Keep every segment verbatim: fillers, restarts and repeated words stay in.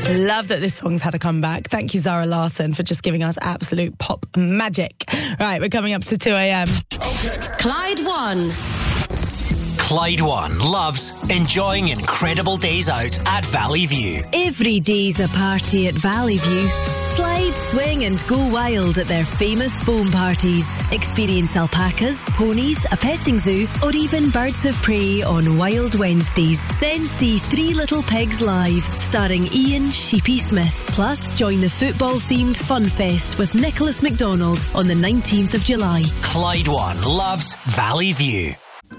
Love that this song's had a comeback. Thank you, Zara Larsson, for just giving us absolute pop magic. Right, we're coming up to two a.m. Okay. Clyde One. Clyde One loves enjoying incredible days out at Valley View. Every day's a party at Valley View. Slide, swing and go wild at their famous foam parties. Experience alpacas, ponies, a petting zoo or even birds of prey on Wild Wednesdays. Then see Three Little Pigs live, starring Ian Sheepy Smith. Plus, join the football-themed Fun Fest with Nicholas McDonald on the nineteenth of July. Clyde One loves Valley View.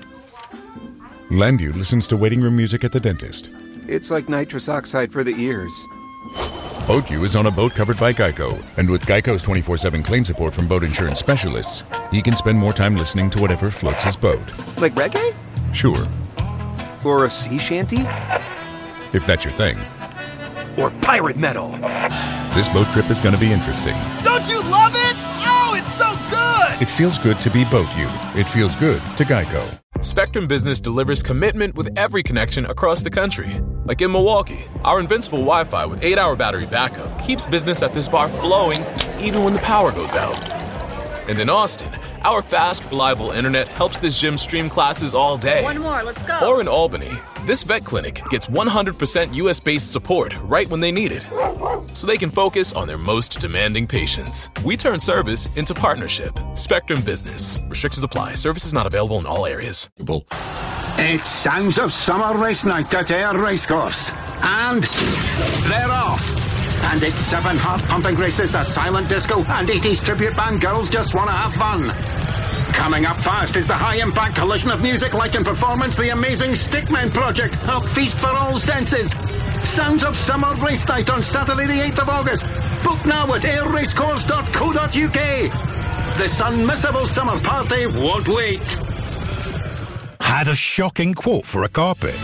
Landu listens to waiting room music at the dentist. It's like nitrous oxide for the ears. BoatU is on a boat covered by Geico, and with Geico's twenty-four seven claim support from boat insurance specialists, he can spend more time listening to whatever floats his boat. Like reggae? Sure. Or a sea shanty? If that's your thing. Or pirate metal? This boat trip is going to be interesting. Don't you love it? Oh, it's so good! It feels good to be BoatU. It feels good to Geico. Spectrum Business delivers commitment with every connection across the country. Like in Milwaukee, our invincible Wi-Fi with eight hour battery backup keeps business at this bar flowing even when the power goes out. And in Austin, our fast, reliable internet helps this gym stream classes all day. One more, let's go. Or in Albany, this vet clinic gets one hundred percent U S-based support right when they need it, so they can focus on their most demanding patients. We turn service into partnership. Spectrum Business. Restrictions apply. Services not available in all areas. It's Sounds of Summer Race Night at Ayr Racecourse. And they're off. And it's seven heart-pumping races, a silent disco, and eighties tribute band girls just want to have fun. Coming up fast is the high-impact collision of music, light and performance, the amazing Stickmen Project, a feast for all senses. Sounds of Summer Race Night on Saturday the eighth of August. Book now at ayr racecourse dot co dot uk. This unmissable summer party won't wait. Had a shocking quote for a carpet?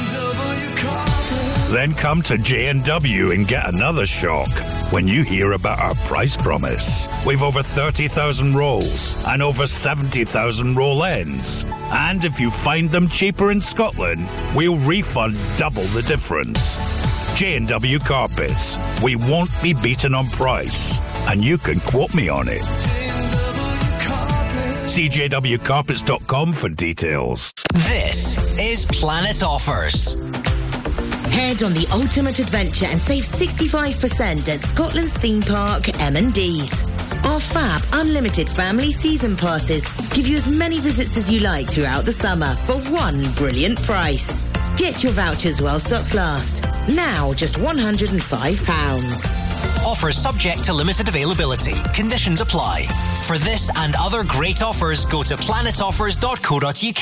Then come to J and W and get another shock when you hear about our price promise. We've over thirty thousand rolls and over seventy thousand roll ends. And if you find them cheaper in Scotland, we'll refund double the difference. J and W Carpets. We won't be beaten on price. And you can quote me on it. See j w carpets dot com for details. This is Planet Offers. Head on the ultimate adventure and save sixty-five percent at Scotland's theme park M and D's. Our fab unlimited family season passes give you as many visits as you like throughout the summer for one brilliant price. Get your vouchers while stocks last. Now just one hundred five pounds. Offers subject to limited availability. Conditions apply. For this and other great offers, go to planet offers dot co dot uk.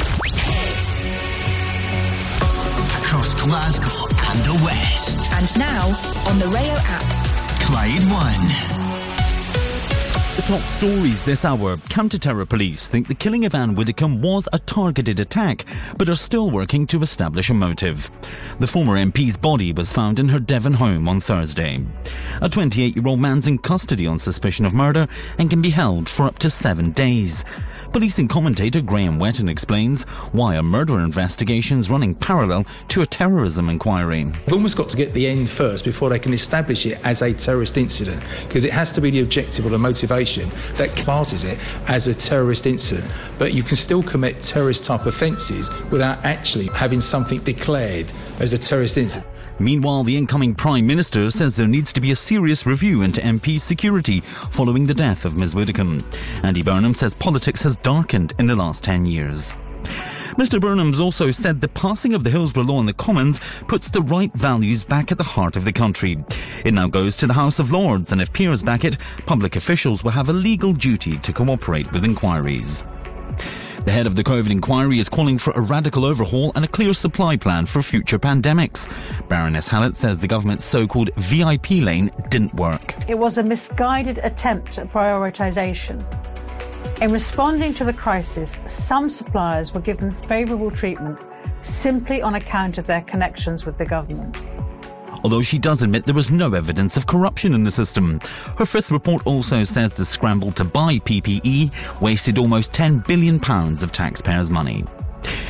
Across Glasgow and the West. And now on the Rayo app. Clyde One. The top stories this hour. Counter-terror police think the killing of Anne Widdecombe was a targeted attack, but are still working to establish a motive. The former M P's body was found in her Devon home on Thursday. A twenty-eight-year-old man's in custody on suspicion of murder and can be held for up to seven days. Policing commentator Graham Wetton explains why a murder investigation is running parallel to a terrorism inquiry. They've almost got to get the end first before they can establish it as a terrorist incident, because it has to be the objective or the motivation that classes it as a terrorist incident. But you can still commit terrorist type offences without actually having something declared as a terrorist incident. Meanwhile, the incoming Prime Minister says there needs to be a serious review into M P security following the death of Miz Widdecombe. Andy Burnham says politics has darkened in the last ten years. Mister Burnham's also said the passing of the Hillsborough Law in the Commons puts the right values back at the heart of the country. It now goes to the House of Lords, and if peers back it, public officials will have a legal duty to cooperate with inquiries. The head of the COVID inquiry is calling for a radical overhaul and a clear supply plan for future pandemics. Baroness Hallett says the government's so-called V I P lane didn't work. It was a misguided attempt at prioritisation. In responding to the crisis, some suppliers were given favourable treatment simply on account of their connections with the government. Although she does admit there was no evidence of corruption in the system. Her fifth report also says the scramble to buy P P E wasted almost ten billion pounds of taxpayers' money.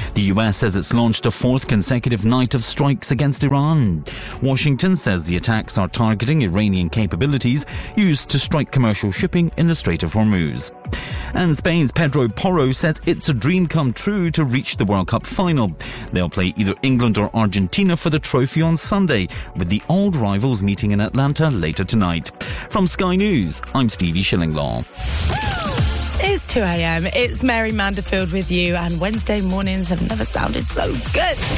The U S says it's launched a fourth consecutive night of strikes against Iran. Washington says the attacks are targeting Iranian capabilities used to strike commercial shipping in the Strait of Hormuz. And Spain's Pedro Porro says it's a dream come true to reach the World Cup final. They'll play either England or Argentina for the trophy on Sunday, with the old rivals meeting in Atlanta later tonight. From Sky News, I'm Stevie Shillinglaw. It's two a.m. It's Mary Manderfield with you, and Wednesday mornings have never sounded so good.